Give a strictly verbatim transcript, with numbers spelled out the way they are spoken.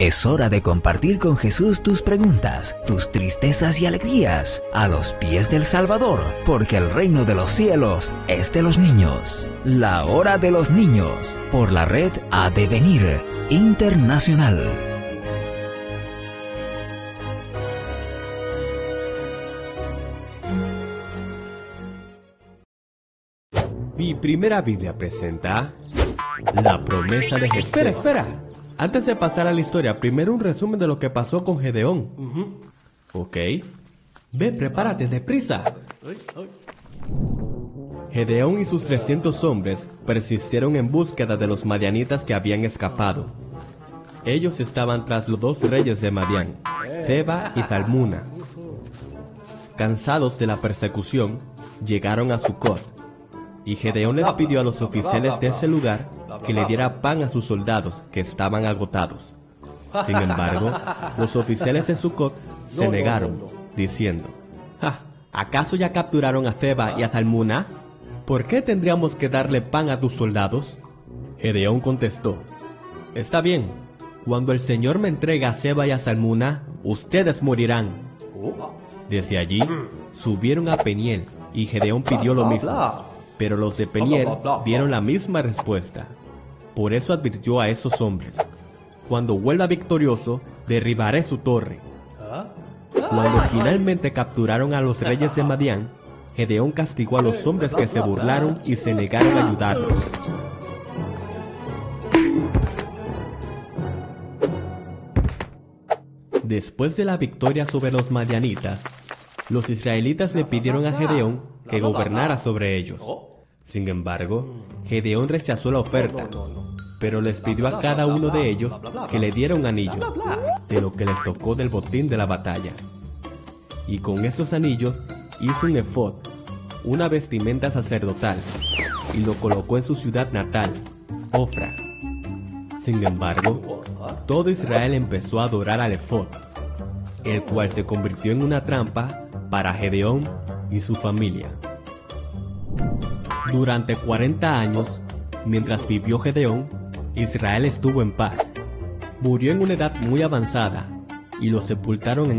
Es hora de compartir con Jesús tus preguntas, tus tristezas y alegrías a los pies del Salvador, porque el reino de los cielos es de los niños. La hora de los niños, por la red A Devenir Internacional. Mi primera Biblia presenta la promesa de Jesús. Espera, espera. Antes de pasar a la historia, primero un resumen de lo que pasó con Gedeón. Uh-huh. Ok. Ve, prepárate, deprisa. Gedeón y sus trescientos hombres persistieron en búsqueda de los madianitas que habían escapado. Ellos estaban tras los dos reyes de Madián, Zeba y Zalmuna. Cansados de la persecución, llegaron a Sucot. Y Gedeón les pidió a los oficiales de ese lugar que le diera pan a sus soldados, que estaban agotados. Sin embargo, los oficiales de Sucot se negaron, diciendo: "Ja, ¿acaso ya capturaron a Zeba y a Zalmuna? ¿Por qué tendríamos que darle pan a tus soldados?" Gedeón contestó: "Está bien, cuando el Señor me entregue a Zeba y a Zalmuna, ustedes morirán." Desde allí, subieron a Peniel, y Gedeón pidió lo mismo. Pero los de Peniel dieron la misma respuesta. Por eso advirtió a esos hombres: "Cuando vuelva victorioso, derribaré su torre." Cuando finalmente capturaron a los reyes de Madián, Gedeón castigó a los hombres que se burlaron y se negaron a ayudarlos. Después de la victoria sobre los madianitas, los israelitas le pidieron a Gedeón que gobernara sobre ellos. Sin embargo, Gedeón rechazó la oferta, pero les pidió a cada uno de ellos que le diera un anillo, de lo que les tocó del botín de la batalla. Y con estos anillos hizo un efod, una vestimenta sacerdotal, y lo colocó en su ciudad natal, Ofra. Sin embargo, todo Israel empezó a adorar al efod, el cual se convirtió en una trampa para Gedeón y su familia. Durante cuarenta años, mientras vivió Gedeón, Israel estuvo en paz. Murió en una edad muy avanzada y lo sepultaron en